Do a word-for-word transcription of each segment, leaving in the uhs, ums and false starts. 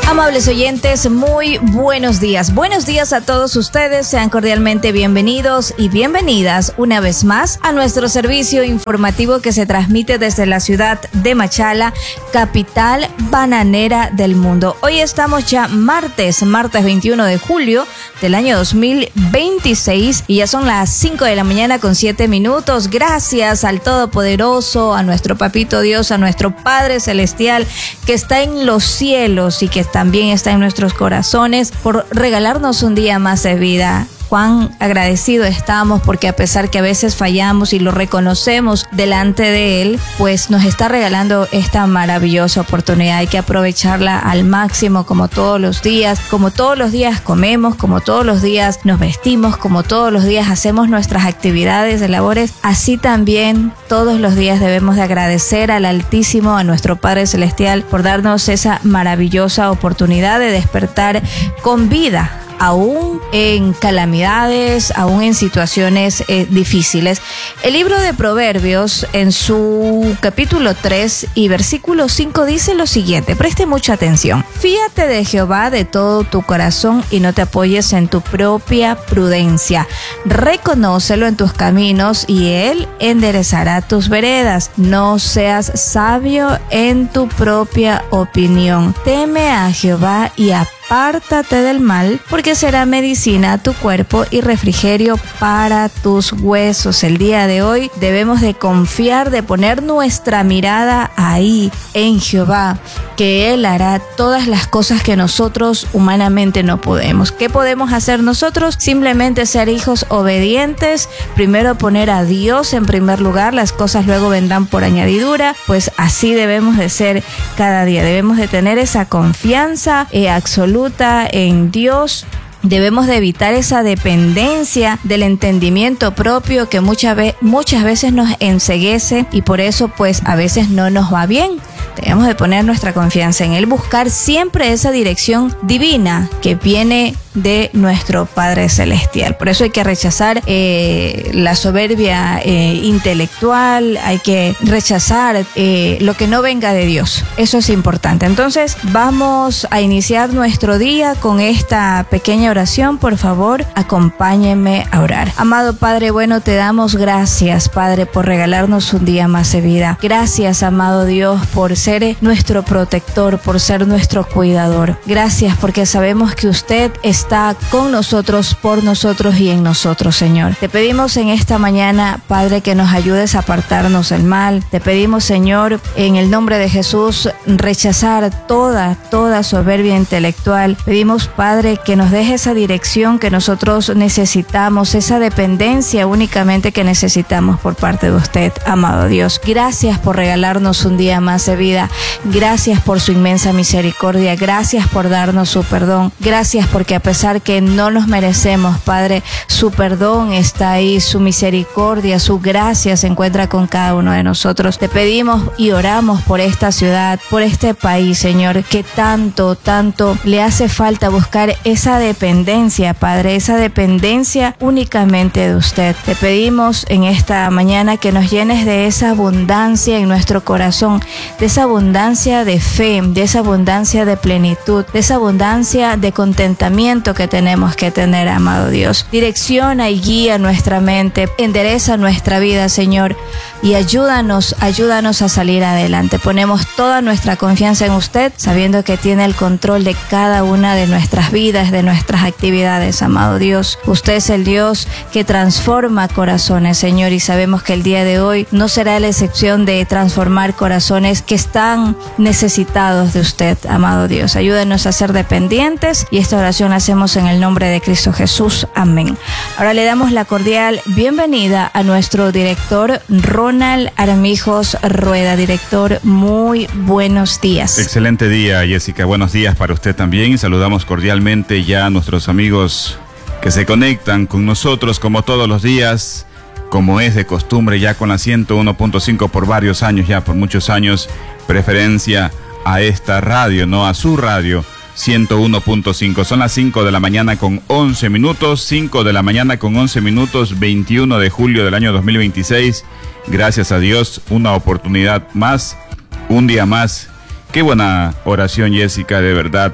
Amables oyentes, muy buenos días. Buenos días a todos ustedes. Sean cordialmente bienvenidos y bienvenidas una vez más a nuestro servicio informativo que se transmite desde la ciudad de Machala, capital bananera del mundo. Hoy estamos ya martes, martes veintiuno de julio del año dos mil veintiséis y ya son las cinco de la mañana con siete minutos. Gracias al Todopoderoso, a nuestro Papito Dios, a nuestro Padre Celestial que está en los cielos y que también está en nuestros corazones por regalarnos un día más de vida. Cuán agradecidos estamos porque a pesar que a veces fallamos y lo reconocemos delante de Él, pues nos está regalando esta maravillosa oportunidad. Hay que aprovecharla al máximo, como todos los días, como todos los días comemos, como todos los días nos vestimos, como todos los días hacemos nuestras actividades de labores. Así también todos los días debemos de agradecer al Altísimo, a nuestro Padre Celestial, por darnos esa maravillosa oportunidad de despertar con vida, aún en calamidades, aún en situaciones eh, difíciles. El libro de Proverbios, en su capítulo tres y versículo cinco, dice lo siguiente, preste mucha atención. Fíate de Jehová de todo tu corazón y no te apoyes en tu propia prudencia. Reconócelo en tus caminos y Él enderezará tus veredas. No seas sabio en tu propia opinión. Teme a Jehová y apártate Apártate del mal, porque será medicina a tu cuerpo y refrigerio para tus huesos. El día de hoy debemos de confiar, de poner nuestra mirada ahí, en Jehová, que Él hará todas las cosas que nosotros humanamente no podemos. ¿Qué podemos hacer nosotros? Simplemente ser hijos obedientes, primero poner a Dios en primer lugar, las cosas luego vendrán por añadidura, pues así debemos de ser cada día. Debemos de tener esa confianza eh, absoluta en Dios. Debemos de evitar esa dependencia del entendimiento propio que muchas, ve- muchas veces nos enceguece y por eso pues a veces no nos va bien. Debemos de poner nuestra confianza en Él, buscar siempre esa dirección divina que viene de nuestro Padre Celestial. Por eso hay que rechazar eh, la soberbia eh, intelectual, hay que rechazar eh, lo que no venga de Dios. Eso es importante. Entonces vamos a iniciar nuestro día con esta pequeña oración. Por favor, acompáñenme a orar. Amado Padre bueno, te damos gracias, Padre, por regalarnos un día más de vida. Gracias, amado Dios, por ser nuestro protector, por ser nuestro cuidador. Gracias porque sabemos que usted está con nosotros, por nosotros y en nosotros, Señor. Te pedimos en esta mañana, Padre, que nos ayudes a apartarnos del mal. Te pedimos, Señor, en el nombre de Jesús, rechazar toda, toda soberbia intelectual. Pedimos, Padre, que nos deje esa dirección que nosotros necesitamos, esa dependencia únicamente que necesitamos por parte de usted, amado Dios. Gracias por regalarnos un día más de vida. Gracias por su inmensa misericordia. Gracias por darnos su perdón. Gracias porque a pesar que no nos merecemos, Padre, su perdón está ahí, su misericordia, su gracia se encuentra con cada uno de nosotros. Te pedimos y oramos por esta ciudad, por este país, Señor, que tanto, tanto le hace falta buscar esa dependencia, Padre, esa dependencia únicamente de usted. Te pedimos en esta mañana que nos llenes de esa abundancia en nuestro corazón, de esa abundancia de fe, de esa abundancia de plenitud, de esa abundancia de contentamiento que tenemos que tener, amado Dios. Direcciona y guía nuestra mente, endereza nuestra vida, Señor, y ayúdanos, ayúdanos a salir adelante. Ponemos toda nuestra confianza en usted, sabiendo que tiene el control de cada una de nuestras vidas, de nuestras actividades, amado Dios. Usted es el Dios que transforma corazones, Señor, y sabemos que el día de hoy no será la excepción de transformar corazones que están necesitados de usted, amado Dios. Ayúdenos a ser dependientes y esta oración la hacemos en el nombre de Cristo Jesús. Amén. Ahora le damos la cordial bienvenida a nuestro director Ronald Armijos Rueda. Director, muy buenos días. Excelente día, Jessica. Buenos días para usted también. Saludamos cordialmente ya a nuestros amigos que se conectan con nosotros como todos los días, como es de costumbre ya con la ciento uno punto cinco por varios años, ya por muchos años, preferencia a esta radio, no a su radio, ciento uno punto cinco. Son las cinco de la mañana con once minutos, cinco de la mañana con once minutos, veintiuno de julio del año dos mil veintiséis. Gracias a Dios, una oportunidad más, un día más. Qué buena oración, Jessica, de verdad.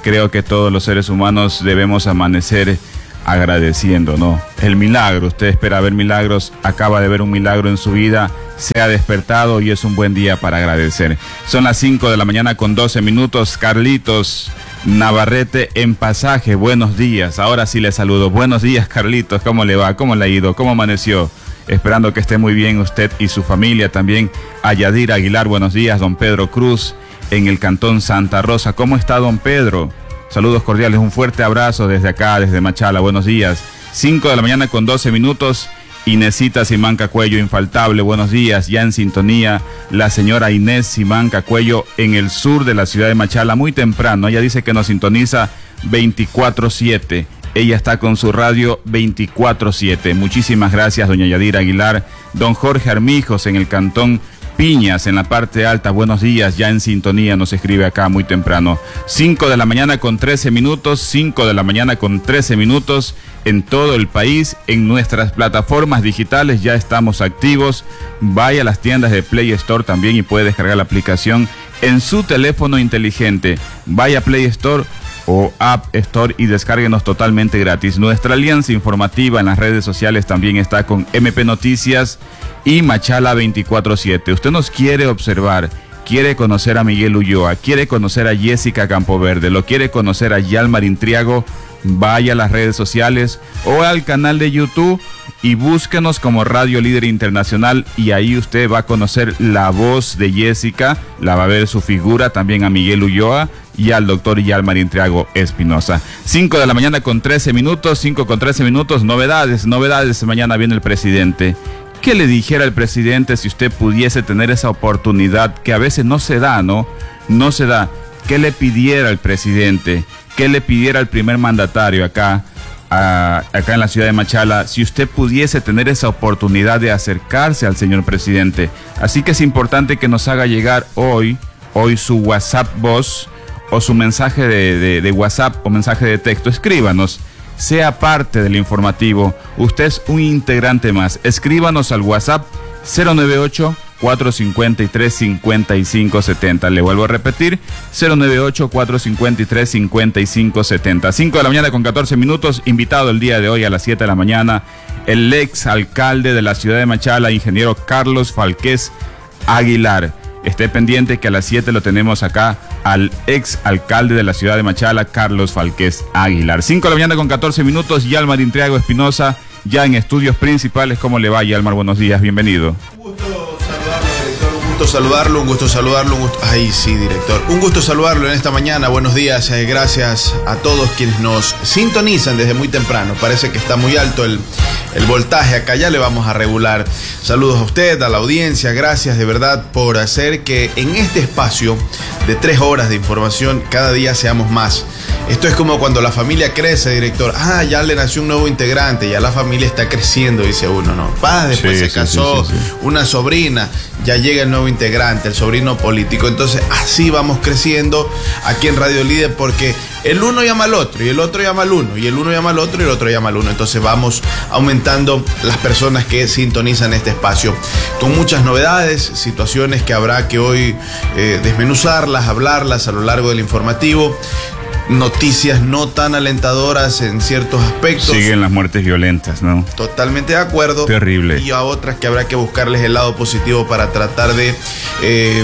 creo que todos los seres humanos debemos amanecer agradeciendo, ¿no? El milagro, usted espera ver milagros, acaba de ver un milagro en su vida, se ha despertado y es un buen día para agradecer. Son las cinco de la mañana con doce minutos, Carlitos Navarrete en Pasaje, buenos días, ahora sí le saludo. Buenos días, Carlitos, ¿cómo le va? ¿Cómo le ha ido? ¿Cómo amaneció? Esperando que esté muy bien usted y su familia. También a Yadira Aguilar, buenos días. Don Pedro Cruz en el Cantón Santa Rosa, ¿cómo está don Pedro? Saludos cordiales, un fuerte abrazo desde acá, desde Machala, buenos días. cinco de la mañana con doce minutos, Inesita Simanca Cuello, infaltable, buenos días, ya en sintonía, la señora Inés Simanca Cuello en el sur de la ciudad de Machala, muy temprano, ella dice que nos sintoniza veinticuatro siete, ella está con su radio veinticuatro siete, muchísimas gracias doña Yadira Aguilar, don Jorge Armijos en el Cantón Piñas, en la parte alta, buenos días, ya en sintonía, nos escribe acá muy temprano. cinco de la mañana con trece minutos, cinco de la mañana con trece minutos, en todo el país, en nuestras plataformas digitales ya estamos activos. Vaya a las tiendas de Play Store también y puede descargar la aplicación en su teléfono inteligente. Vaya a Play Store o App Store y descárguenos totalmente gratis. Nuestra alianza informativa en las redes sociales también está con M P Noticias y Machala veinticuatro siete. Usted nos quiere observar, quiere conocer a Miguel Ulloa, quiere conocer a Jessica Campoverde, lo quiere conocer a Yalmar Intriago, vaya a las redes sociales o al canal de YouTube y búsquenos como Radio Líder Internacional y ahí usted va a conocer la voz de Jessica, la va a ver su figura, también a Miguel Ulloa y al doctor Yalmar Intriago Espinosa. cinco de la mañana con trece minutos, cinco con trece minutos, novedades, novedades, mañana viene el presidente. ¿Qué le dijera el presidente si usted pudiese tener esa oportunidad que a veces no se da, ¿no? No se da. ¿Qué le pidiera el presidente? ¿Qué le pidiera el primer mandatario acá, a, acá en la ciudad de Machala, si usted pudiese tener esa oportunidad de acercarse al señor presidente? Así que es importante que nos haga llegar hoy, hoy su WhatsApp voz o su mensaje de, de, de WhatsApp o mensaje de texto. Escríbanos. Sea parte del informativo, usted es un integrante más. Escríbanos al WhatsApp cero nueve ocho, cuatro cinco tres, cinco cinco siete cero. Le vuelvo a repetir, cero nueve ocho, cuatro cinco tres, cinco cinco siete cero. cinco de la mañana con catorce minutos, invitado el día de hoy a las siete de la mañana, el ex alcalde de la ciudad de Machala, ingeniero Carlos Falqués Aguilar. Esté pendiente que a las siete lo tenemos acá al ex alcalde de la ciudad de Machala, Carlos Falqués Aguilar. cinco de la mañana con catorce minutos, Yalmar Intriago Espinosa, ya en estudios principales. ¿Cómo le va, Yalmar? Buenos días, bienvenido. Un gusto saludarlo, director, un gusto saludarlo, un gusto saludarlo, un gusto... Ay, sí, director. Un gusto saludarlo en esta mañana, buenos días, eh, gracias a todos quienes nos sintonizan desde muy temprano. Parece que está muy alto el... el voltaje acá, ya le vamos a regular. Saludos a usted, a la audiencia, gracias de verdad por hacer que en este espacio de tres horas de información cada día seamos más. Esto es como cuando la familia crece, director. Ah, ya le nació un nuevo integrante, ya la familia está creciendo, dice uno, ¿no? Pa, después sí, se casó sí, sí, sí, sí. una sobrina, ya llega el nuevo integrante, el sobrino político. Entonces así vamos creciendo aquí en Radio Líder, porque el uno llama al otro y el otro llama al uno y el uno llama al otro y el otro llama al uno. Entonces vamos aumentando las personas que sintonizan este espacio con muchas novedades, situaciones que habrá que hoy eh, desmenuzarlas, hablarlas a lo largo del informativo. Noticias no tan alentadoras en ciertos aspectos. Siguen las muertes violentas, ¿no? Totalmente de acuerdo. Terrible. Y a otras que habrá que buscarles el lado positivo para tratar de eh,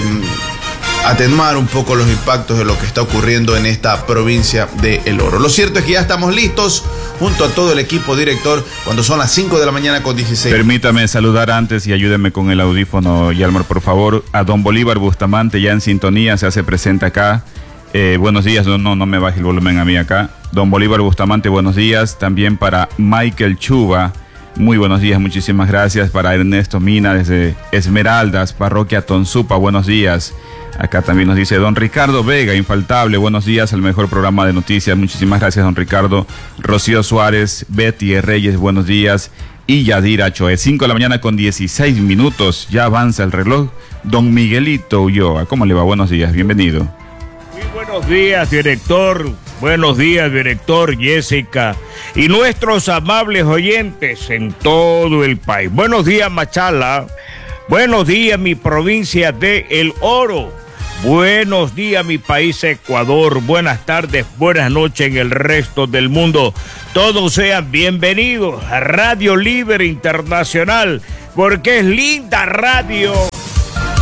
atenuar un poco los impactos de lo que está ocurriendo en esta provincia de El Oro. Lo cierto es que ya estamos listos junto a todo el equipo, director, cuando son las cinco de la mañana con dieciséis. Permítame saludar antes y ayúdeme con el audífono, Yalmar, por favor, a don Bolívar Bustamante, ya en sintonía, se hace presente acá. Eh, buenos días, no, no, no me baje el volumen a mí acá. Don Bolívar Bustamante, buenos días. También para Michael Chuba, muy buenos días, muchísimas gracias. Para Ernesto Mina desde Esmeraldas, Parroquia Tonsupa, buenos días. Acá también nos dice don Ricardo Vega, infaltable, buenos días, el mejor programa de noticias. Muchísimas gracias, don Ricardo. Rocío Suárez, Betty Reyes, buenos días. Y Yadira Choe, cinco de la mañana con dieciséis minutos, ya avanza el reloj. Don Miguelito Ulloa, ¿cómo le va? Buenos días, bienvenido. Buenos días, director. Buenos días, director, Jessica. Y nuestros amables oyentes en todo el país. Buenos días, Machala. Buenos días, mi provincia de El Oro. Buenos días, mi país Ecuador. Buenas tardes, buenas noches en el resto del mundo. Todos sean bienvenidos a Radio Libre Internacional, porque es linda radio.